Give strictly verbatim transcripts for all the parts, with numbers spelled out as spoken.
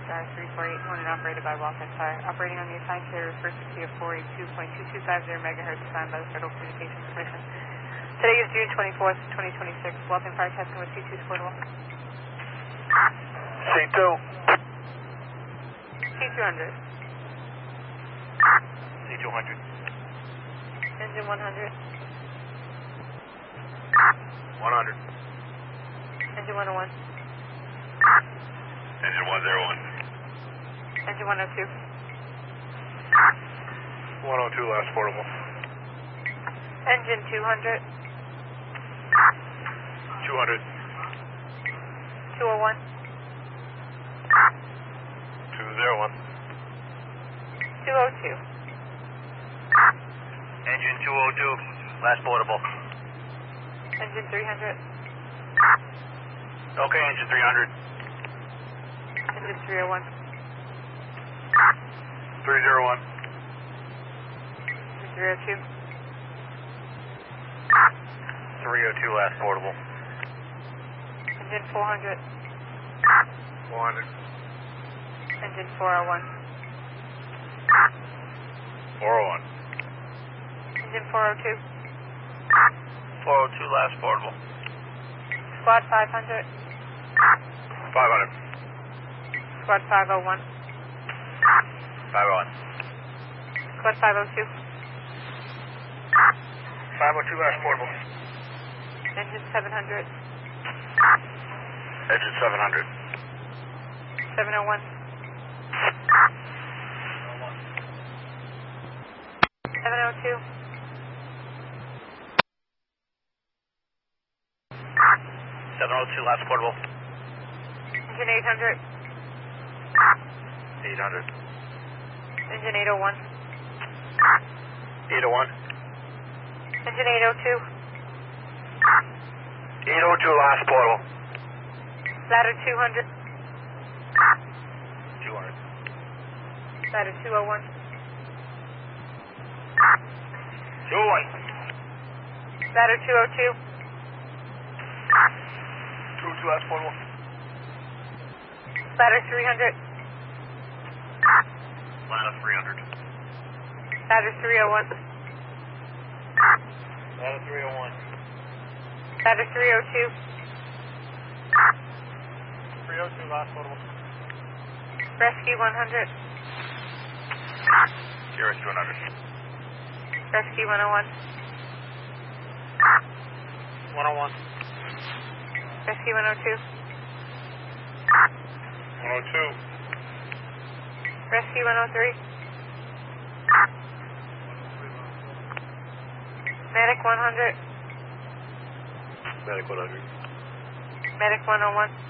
Drive three four eight, owned and operated by Walton Fire. Operating on the assigned carrier frequency of four eighty-two point two two five zero megahertz assigned by the Federal Communications Commission. Today is June twenty-fourth, twenty twenty-six. Walton Fire testing with C two Sportable. C two. C two hundred. C two hundred. Engine one hundred. one hundred. Engine one oh one. Engine one oh one. Engine one oh two. one oh two, last portable. Engine two hundred. two hundred. two oh one. two oh one. two oh two. Engine two oh two, last portable. Engine three hundred. Okay, engine three hundred. Engine three oh one. three oh one. Engine three oh two. three oh two, last portable. Engine four hundred. four hundred. Engine four oh one. four oh one. Engine four oh two. four oh two, last portable. Squad five hundred. five hundred. Squad five oh one. five oh one. Squad five oh two. five oh two, last portable. Engine seven hundred. Engine seven hundred. seven oh one. seven oh two. seven oh two, last portable. Engine eight hundred. eight hundred. Engine eight oh one. eight oh one. Engine eight oh two. eight oh two, last portable. Ladder two hundred. two hundred. Ladder two oh one. two oh one. Ladder two oh two. two oh two, last portable. Ladder three hundred. Ladder three hundred. Ladder three oh one. Ladder three oh one. Ladder three oh two. three oh two, last portable. Rescue one hundred. Sierra two hundred. Rescue one oh one. one oh one. Rescue one oh two. one oh two. Rescue one oh three. Medic one hundred. Medic one hundred. Medic one oh one.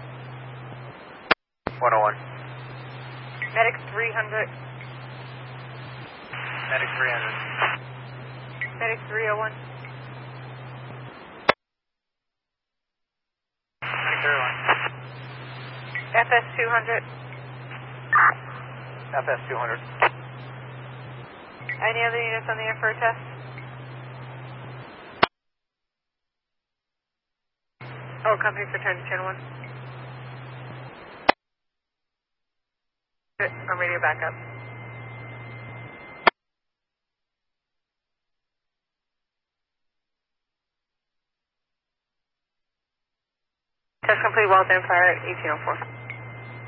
one oh one. Medic three hundred. Medic three hundred. Medic three oh one. Medic three oh one. F S two hundred. F S two hundred. Any other units on the air for a test? Oh, company's return to channel one. On radio backup. Test complete, Walton Fire at eighteen oh four.